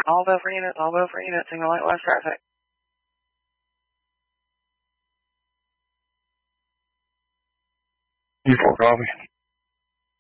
All go for units, single light west traffic. You4 copy.